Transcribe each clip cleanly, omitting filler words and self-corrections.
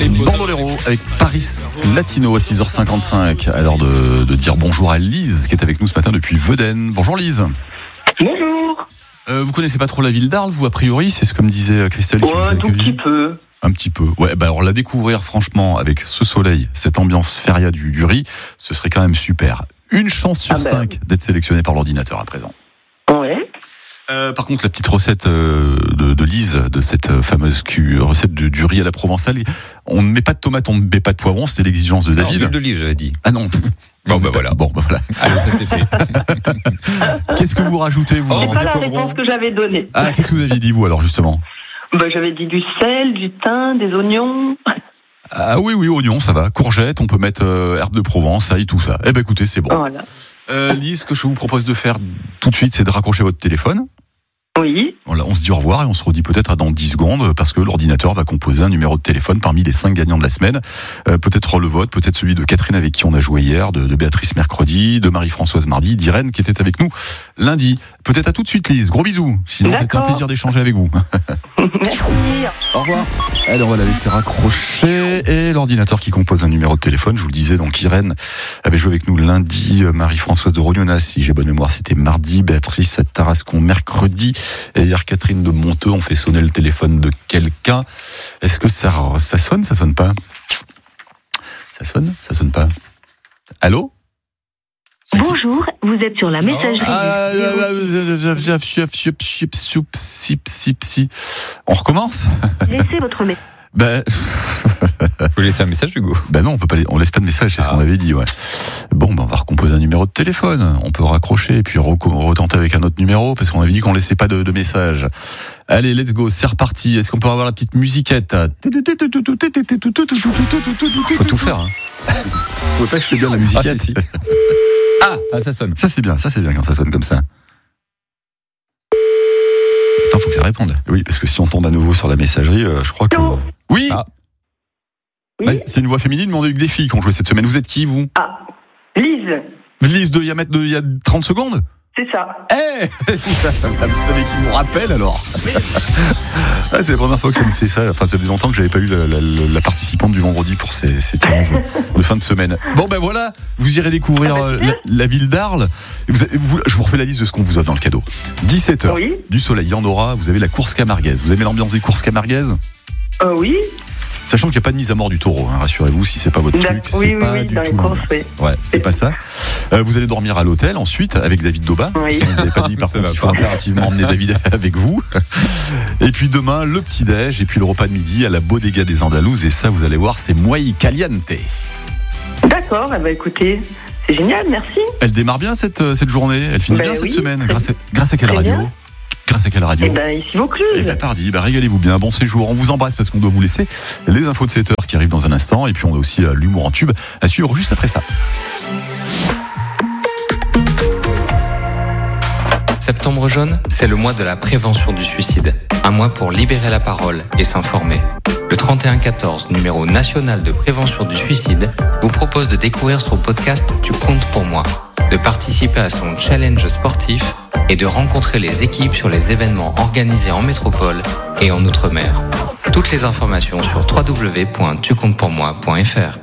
Bandolero avec Paris Latino à 6h55. À l'heure de dire bonjour à Lise qui est avec nous ce matin depuis Veden. Bonjour Lise. Bonjour. Vous connaissez pas trop la ville d'Arles, vous, a priori? C'est ce que me disait Christelle qui vous a Un tout accueilli. petit peu. Un petit peu. Ouais, alors la découvrir franchement avec ce soleil, cette ambiance feria du riz, ce serait quand même super. Une chance sur 5 d'être sélectionné par l'ordinateur à présent. Ouais. Par contre, la petite recette de Lise, de cette fameuse recette du riz à la provençale, on ne met pas de tomates, on ne met pas de poivrons, c'était l'exigence de David. L'huile d'olive, j'avais dit. Ah non. Bon, voilà. Allez, ça c'est fait. Qu'est-ce que vous rajoutez, vous? C'est pas la réponse que j'avais donnée. Ah, qu'est-ce que vous aviez dit, vous, alors, justement? J'avais dit du sel, du thym, des oignons. Ah oui, oignons, ça va. Courgettes, on peut mettre herbes de Provence, ail, tout ça. Eh ben, écoutez, c'est bon. Voilà. Lise, ce que je vous propose de faire tout de suite, c'est de raccrocher votre téléphone. Oui. On se dit au revoir et on se redit peut-être dans 10 secondes parce que l'ordinateur va composer un numéro de téléphone parmi les 5 gagnants de la semaine. Peut-être le vôtre, peut-être celui de Catherine avec qui on a joué hier, de Béatrice mercredi, de Marie-Françoise mardi, d'Irène qui était avec nous lundi. Peut-être à tout de suite Lise, gros bisous. Sinon c'était un plaisir d'échanger avec vous. Merci. Au revoir. Allez, on va la laisser raccrocher et l'ordinateur qui compose un numéro de téléphone, je vous le disais, donc Irène avait joué avec nous lundi, Marie-Françoise de Rognonas, si j'ai bonne mémoire, c'était mardi, Béatrice à Tarascon mercredi, et hier Catherine de Monteux, on fait sonner le téléphone de quelqu'un. Est-ce que ça sonne? Ça sonne pas? Ça sonne pas? Allô? Bonjour, vous êtes sur la messagerie. On recommence? Laissez votre message. Vous laissez un message, Hugo? Non, on laisse pas de message, c'est ce qu'on avait dit, ouais. Bon, on va recomposer un numéro de téléphone. On peut raccrocher et puis retenter avec un autre numéro parce qu'on avait dit qu'on laissait pas de message. Allez, let's go, c'est reparti. Est-ce qu'on peut avoir la petite musiquette? Faut tout faire, hein. Faut pas que je fais bien la musiquette. Si. Ah, ça sonne. Ça c'est bien quand ça sonne comme ça. Putain, faut que ça réponde. Oui, parce que si on tombe à nouveau sur la messagerie, je crois que... Oui. Oui. C'est une voix féminine, mais on a eu que des filles qui ont joué cette semaine. Vous êtes qui, vous? Lise. Lise il y a 30 secondes? C'est ça. Vous savez qui nous rappelle, alors? C'est la première fois que ça me fait ça. Enfin, ça faisait longtemps que j'avais pas eu la participante du vendredi pour ces tirages de fin de semaine. Bon, voilà, vous irez découvrir la ville d'Arles. Je vous refais la liste de ce qu'on vous offre dans le cadeau. 17h, Oui. du soleil, il y en aura. Vous avez la course camarguaise. Vous aimez l'ambiance des courses camarguaises? Oui. Sachant qu'il n'y a pas de mise à mort du taureau, hein, rassurez-vous, si c'est pas votre truc, c'est pas du dans tout les courses, l'inverse. Ouais, c'est pas ça. Vous allez dormir à l'hôtel ensuite avec David Doba. Oui. Ça, vous n'avez pas dit, par contre, il faut impérativement emmener David avec vous. Et puis demain, le petit-déj et puis le repas de midi à la Bodega des Andalouses. Et ça, vous allez voir, c'est Muay Caliente. D'accord, écoutez, c'est génial, merci. Elle démarre bien cette journée, elle finit bien cette semaine. Grâce à quelle radio? bien. Grâce à quelle radio? Ici Vaucluse. Pardi, régalez-vous bien, bon séjour. On vous embrasse parce qu'on doit vous laisser les infos de 7h qui arrivent dans un instant. Et puis on a aussi l'humour en tube à suivre juste après ça. Septembre jaune, c'est le mois de la prévention du suicide. Un mois pour libérer la parole et s'informer. Le 3114, numéro national de prévention du suicide, vous propose de découvrir son podcast Tu comptes pour moi, de participer à son challenge sportif et de rencontrer les équipes sur les événements organisés en métropole et en Outre-mer. Toutes les informations sur www.tucomptepourmoi.fr.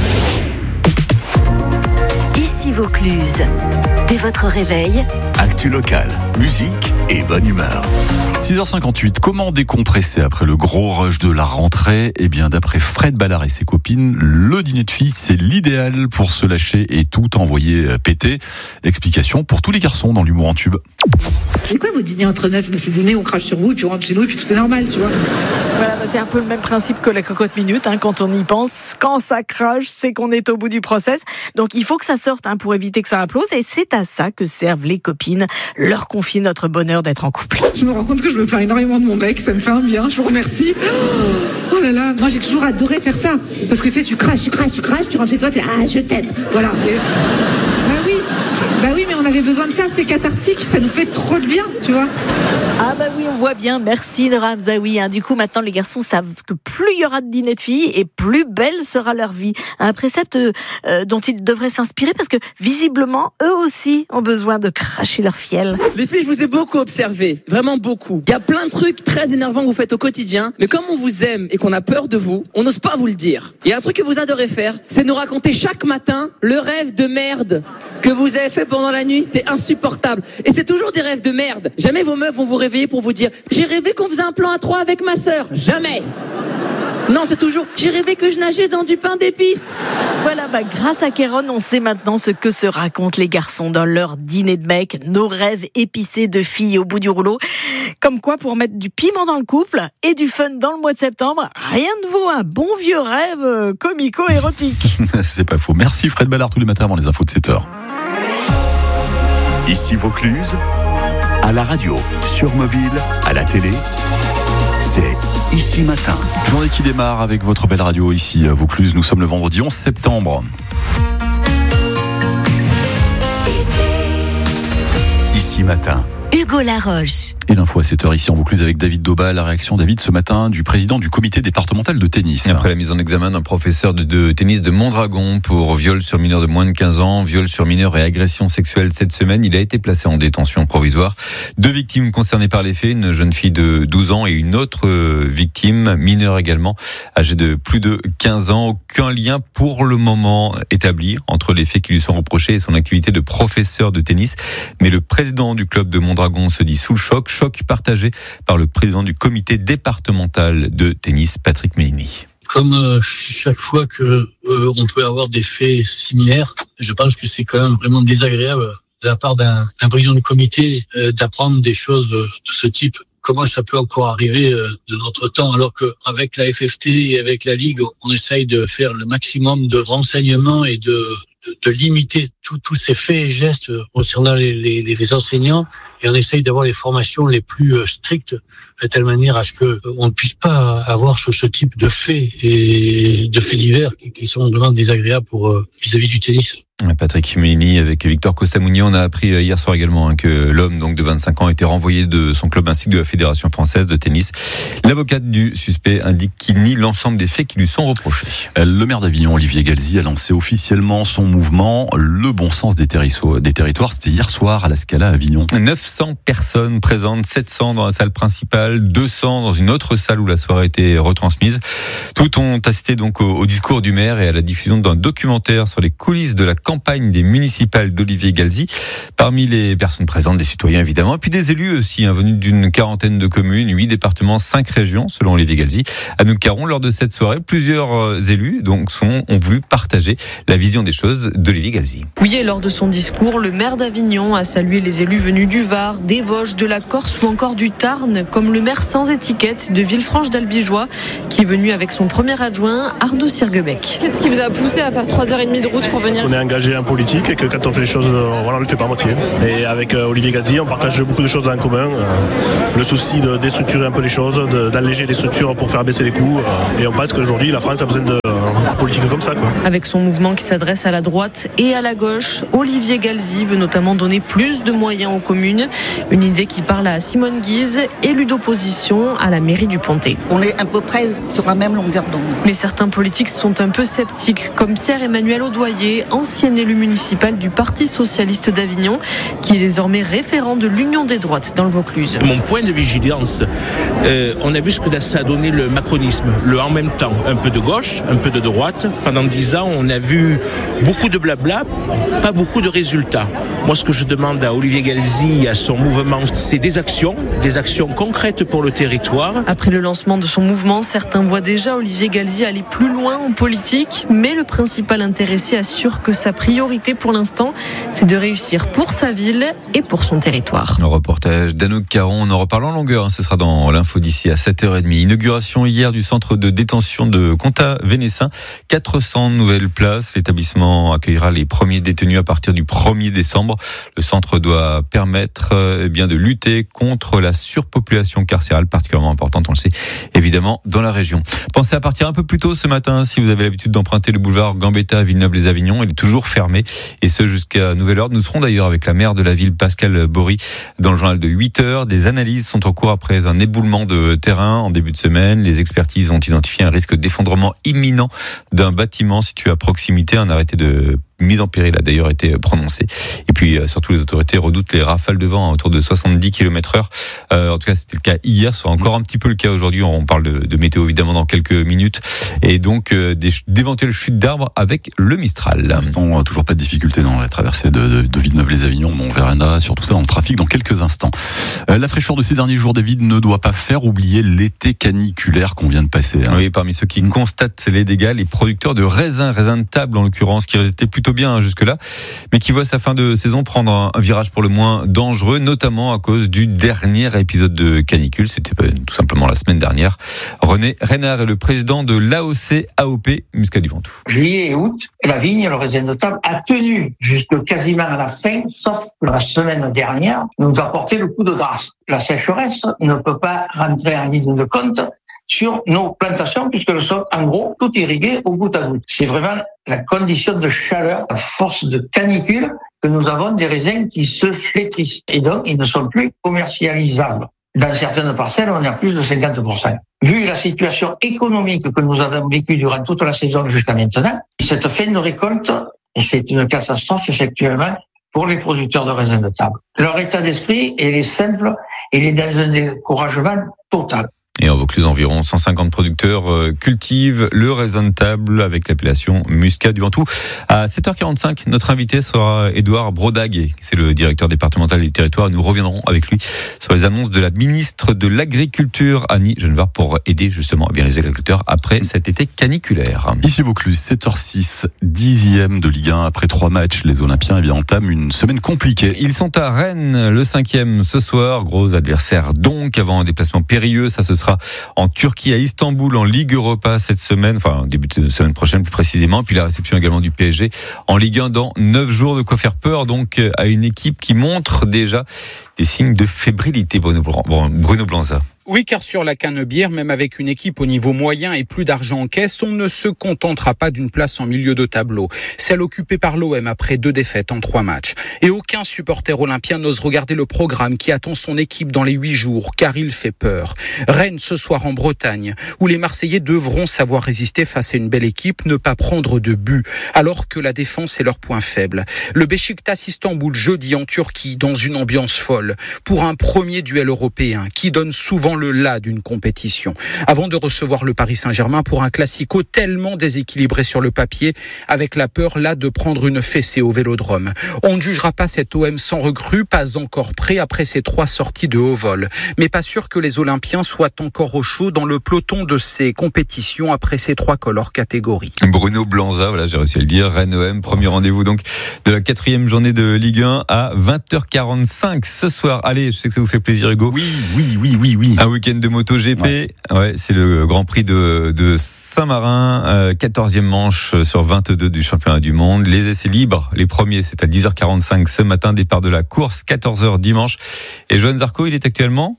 Ici Vaucluse. Dès votre réveil, actu locale, musique et bonne humeur. 6h58, comment décompresser après le gros rush de la rentrée? Eh bien, d'après Fred Ballard et ses copines, le dîner de filles, c'est l'idéal pour se lâcher et tout envoyer péter. Explication pour tous les garçons dans l'humour en tube. C'est quoi vos dîners entre neufs? C'est le dîner, on crache sur vous et puis on rentre chez nous et puis tout est normal, tu vois. Voilà, c'est un peu le même principe que la cocotte minute, quand on y pense. Quand ça crache, c'est qu'on est au bout du process. Donc il faut que ça sorte pour éviter que ça implose. Et c'est à ça que servent les copines, leur confier notre bonheur d'être en couple. Je me rends compte que je me plains énormément de mon mec, ça me fait un bien, je vous remercie. Oh là là, moi j'ai toujours adoré faire ça. Parce que tu sais, tu craches, tu rentres chez toi, t'es je t'aime. Voilà. Bah oui, mais on avait avait besoin de ça, c'est cathartique, ça nous fait trop de bien, tu vois. Ah bah oui, on voit bien, merci Nora Hamzaoui. Du coup, maintenant, les garçons savent que plus il y aura de dîners de filles et plus belle sera leur vie. Un précepte dont ils devraient s'inspirer parce que, visiblement, eux aussi ont besoin de cracher leur fiel. Les filles, je vous ai beaucoup observé, vraiment beaucoup. Il y a plein de trucs très énervants que vous faites au quotidien, mais comme on vous aime et qu'on a peur de vous, on n'ose pas vous le dire. Il y a un truc que vous adorez faire, c'est nous raconter chaque matin le rêve de merde que vous avez fait pendant la nuit. C'est insupportable. Et c'est toujours des rêves de merde. Jamais vos meufs vont vous réveiller pour vous dire « J'ai rêvé qu'on faisait un plan à 3 avec ma sœur ». Jamais. Non, c'est toujours « J'ai rêvé que je nageais dans du pain d'épices ». Voilà, grâce à Kéron, on sait maintenant ce que se racontent les garçons dans leur dîner de mecs, nos rêves épicés de filles au bout du rouleau. Comme quoi, pour mettre du piment dans le couple et du fun dans le mois de septembre, rien ne vaut un bon vieux rêve comico-érotique. C'est pas faux. Merci Fred Ballard tous les matins avant les infos de 7h. Ici Vaucluse, à la radio, sur mobile, à la télé, c'est Ici Matin. Journée qui démarre avec votre belle radio ici à Vaucluse. Nous sommes le vendredi 11 septembre. Ici Matin. Hugo Laroche. Et l'info à 7h ici en Vaucluse avec David Daubal. La réaction, David, ce matin du président du comité départemental de tennis. Après la mise en examen d'un professeur de tennis de Mondragon pour viol sur mineur de moins de 15 ans, viol sur mineur et agression sexuelle cette semaine, il a été placé en détention provisoire. 2 victimes concernées par les faits, une jeune fille de 12 ans et une autre victime, mineure également, âgée de plus de 15 ans. Aucun lien pour le moment établi entre les faits qui lui sont reprochés et son activité de professeur de tennis. Mais le président du club de Mondragon se dit sous le choc partagé par le président du comité départemental de tennis, Patrick Mélini. Comme chaque fois que on peut avoir des faits similaires, je pense que c'est quand même vraiment désagréable de la part d'un président du comité d'apprendre des choses de ce type. Comment ça peut encore arriver de notre temps alors qu'avec la FFT et avec la Ligue, on essaye de faire le maximum de renseignements et de limiter tous ces faits et gestes concernant les enseignants, et on essaye d'avoir les formations les plus strictes de telle manière à ce que on ne puisse pas avoir ce type de faits et de faits divers qui sont vraiment désagréables pour vis-à-vis du tennis. Patrick Mélini avec Victor Costamouni. On a appris hier soir également que l'homme donc de 25 ans a été renvoyé de son club ainsi que de la Fédération française de tennis. L'avocate du suspect indique qu'il nie l'ensemble des faits qui lui sont reprochés. Le maire d'Avignon, Olivier Galzi, a lancé officiellement son mouvement Le Bon Sens des Territoires. C'était hier soir à la Scala à Avignon. 900 personnes présentes, 700 dans la salle principale, 200 dans une autre salle où la soirée a été retransmise. Tout ont assisté donc au discours du maire et à la diffusion d'un documentaire sur les coulisses de la campagne des municipales d'Olivier Galzi. Parmi les personnes présentes, des citoyens évidemment, et puis des élus aussi, venus d'une quarantaine de communes, 8 départements, 5 régions, selon Olivier Galzi. À Anouk-Caron, lors de cette soirée, plusieurs élus ont voulu partager la vision des choses d'Olivier Galzi. Oui, et lors de son discours, le maire d'Avignon a salué les élus venus du Var, des Vosges, de la Corse ou encore du Tarn, comme le maire sans étiquette de Villefranche-d'Albigeois, qui est venu avec son premier adjoint, Arnaud Sirguebec. Qu'est-ce qui vous a poussé à faire 3h30 de route pour venir ? On est engagé en politique et que quand on fait les choses, on ne le fait pas à moitié. Et avec Olivier Galzi, on partage beaucoup de choses en commun. Le souci de déstructurer un peu les choses, d'alléger les structures pour faire baisser les coûts. Et on pense qu'aujourd'hui, la France a besoin de politique comme ça, quoi. Avec son mouvement qui s'adresse à la droite et à la gauche, Olivier Galzi veut notamment donner plus de moyens aux communes. Une idée qui parle à Simone Guise, élue d'opposition à la mairie du Pontet. On est à peu près sur la même longueur d'onde. Mais certains politiques sont un peu sceptiques, comme Pierre-Emmanuel Audoyer, ancien élu municipal du Parti socialiste d'Avignon, qui est désormais référent de l'Union des droites dans le Vaucluse. Mon point de vigilance, on a vu ce que ça a donné le macronisme, le en même temps, un peu de gauche, un peu de droite. Pendant 10 ans, on a vu beaucoup de blabla, pas beaucoup de résultats. Moi, ce que je demande à Olivier Galzi et à son mouvement, c'est des actions concrètes pour le territoire. Après le lancement de son mouvement, certains voient déjà Olivier Galzi aller plus loin en politique, mais le principal intéressé assure que sa priorité pour l'instant, c'est de réussir pour sa ville et pour son territoire. Le reportage d'Anouk-Caron, on en reparle en longueur, ce sera dans l'info d'ici à 7h30. Inauguration hier du centre de détention de Contat-Vénessin 400 nouvelles places. L'établissement accueillera les premiers détenus à partir du 1er décembre. Le centre doit permettre de lutter contre la surpopulation carcérale, particulièrement importante, on le sait, évidemment, dans la région. Pensez à partir un peu plus tôt ce matin si vous avez l'habitude d'emprunter le boulevard Gambetta à Villeneuve-les-Avignon. Il est toujours fermé, et ce jusqu'à nouvel ordre. Nous serons d'ailleurs avec la maire de la ville, Pascal Bory, dans le journal de 8h. Des analyses sont en cours après un éboulement de terrain en début de semaine. Les expertises ont identifié un risque d'effondrement imminent d'un bâtiment situé à proximité. Un arrêté de mise en péril a d'ailleurs été prononcée. Et puis surtout, les autorités redoutent les rafales de vent autour de 70 km/h. En tout cas, c'était le cas hier, ce sera encore un petit peu le cas aujourd'hui. On parle de météo évidemment dans quelques minutes, et donc d'éventuelles chutes d'arbres avec le Mistral. Pour l'instant, toujours pas de difficulté dans la traversée de Villeneuve-les-Avignon. On verra sur tout ça dans le trafic dans quelques instants. La fraîcheur de ces derniers jours, David, ne doit pas faire oublier l'été caniculaire qu'on vient de passer. Oui, parmi ceux qui constatent les dégâts, les producteurs de raisins de table en l'occurrence, qui résistaient plutôt bien jusque-là, mais qui voit sa fin de saison prendre un virage pour le moins dangereux, notamment à cause du dernier épisode de canicule. C'était tout simplement la semaine dernière. René Reynard est le président de l'AOC AOP Muscat du Ventoux. Juillet et août, la vigne, le raisin de table, a tenu jusque quasiment à la fin, sauf que la semaine dernière nous a porté le coup de grâce. La sécheresse ne peut pas rentrer en ligne de compte sur nos plantations, puisque le sol, en gros, tout irrigué au goutte à goutte. C'est vraiment la condition de chaleur, à force de canicule, que nous avons des raisins qui se flétrissent. Et donc, ils ne sont plus commercialisables. Dans certaines parcelles, on est à plus de 50%. Vu la situation économique que nous avons vécue durant toute la saison jusqu'à maintenant, cette fin de récolte, et c'est une catastrophe effectivement pour les producteurs de raisins de table. Leur état d'esprit, il est simple, il est dans un découragement total. Et en Vaucluse, environ 150 producteurs cultivent le raisin de table avec l'appellation Muscat du Ventoux. À 7h45, notre invité sera Édouard Brodag, c'est le directeur départemental des territoires. Nous reviendrons avec lui sur les annonces de la ministre de l'Agriculture, Annie Genevard, pour aider justement les agriculteurs après cet été caniculaire. Ici Vaucluse, 7h06, 10e de Ligue 1. Après 3 matchs, les Olympiens entament une semaine compliquée. Ils sont à Rennes, le 5e ce soir. Gros adversaire donc, avant un déplacement périlleux. Ça, ce sera en Turquie, à Istanbul, en Ligue Europa cette semaine, enfin début de semaine prochaine plus précisément, et puis la réception également du PSG en Ligue 1 dans 9 jours. De quoi faire peur donc à une équipe qui montre déjà des signes de fébrilité, Bruno Blanza. Oui, car sur la Canebière, même avec une équipe au niveau moyen et plus d'argent en caisse, on ne se contentera pas d'une place en milieu de tableau. Celle occupée par l'OM après 2 défaites en 3 matchs. Et aucun supporter olympien n'ose regarder le programme qui attend son équipe dans les 8 jours, car il fait peur. Rennes ce soir en Bretagne, où les Marseillais devront savoir résister face à une belle équipe, ne pas prendre de but, alors que la défense est leur point faible. Le Beşiktaş Istanbul jeudi en Turquie, dans une ambiance folle, pour un premier duel européen qui donne souvent le là d'une compétition, avant de recevoir le Paris Saint-Germain pour un classico tellement déséquilibré sur le papier, avec la peur là de prendre une fessée au Vélodrome. On ne jugera pas cet OM sans recrue, pas encore prêt après ses 3 sorties de haut vol, mais pas sûr que les Olympiens soient encore au chaud dans le peloton de ces compétitions après ces 3 colors catégories. Bruno Blanza, voilà, j'ai réussi à le dire. Rennes-OM, premier rendez-vous donc de la 4e journée de Ligue 1 à 20h45 ce soir. Allez, je sais que ça vous fait plaisir, Hugo. Oui. Un week-end de MotoGP. Ouais, c'est le Grand Prix de Saint-Marin, 14e manche sur 22 du championnat du monde. Les essais libres, les premiers, c'est à 10h45 ce matin, départ de la course, 14h dimanche. Et Johan Zarco, il est actuellement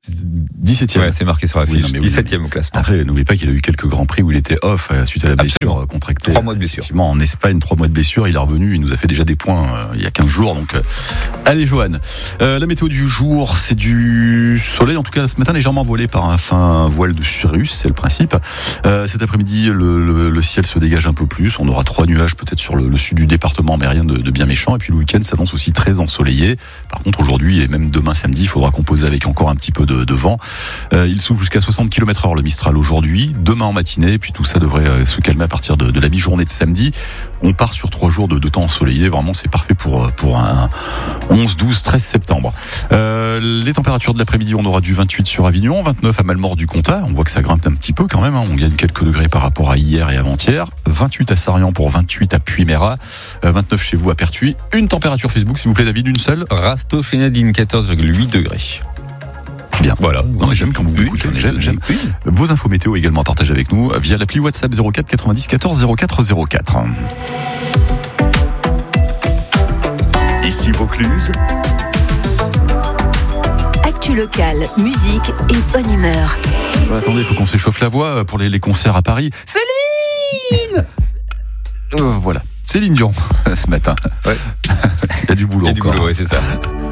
17e. Ouais, c'est marqué sur la fiche. 17e au classement. Après, n'oubliez pas qu'il a eu quelques grands prix où il était off suite à la blessure contractée. 3 mois de blessure. Effectivement, en Espagne, 3 mois de blessure. Il est revenu, il nous a fait déjà des points il y a 15 jours. Donc, allez, Johan. La météo du jour, c'est du soleil. En tout cas, ce matin, légèrement voilé par un fin voile de cirrus. C'est le principe. Cet après-midi, le ciel se dégage un peu plus. On aura 3 nuages peut-être sur le sud du département, mais rien de bien méchant. Et puis, le week-end s'annonce aussi très ensoleillé. Par contre, aujourd'hui et même demain samedi, il faudra composer avec encore un petit peu de vent. Il souffle jusqu'à 60 km/h le Mistral aujourd'hui, demain en matinée, et puis tout ça devrait se calmer à partir de la mi-journée de samedi. On part sur 3 jours de temps ensoleillé, vraiment c'est parfait pour un 11, 12, 13 septembre. Les températures de l'après-midi, on aura du 28 sur Avignon, 29 à Malmort-du-Comtat, on voit que ça grimpe un petit peu quand même, on gagne quelques degrés par rapport à hier et avant-hier, 28 à Sarrian pour 28 à Puy-Mérat, 29 chez vous à Pertuis. Une température Facebook s'il vous plaît David, une seule. Rasto chez Nadine, 14,8 degrés. Bien. Voilà. Non, mais j'aime quand vous m'écoutez. J'aime. Vos infos météo également à partager avec nous via l'appli WhatsApp 04 90 14 04 04. Ici Vaucluse. Actu locale, musique et bonne humeur. Attendez, il faut qu'on s'échauffe la voix pour les concerts à Paris. Céline voilà. Céline Dion, ce matin. Ouais. Il y a du boulot encore. Ouais, c'est ça.